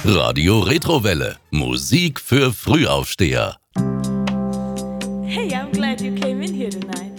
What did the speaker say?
Radio Retrowelle. Musik für Frühaufsteher. Hey, I'm glad you came in here tonight.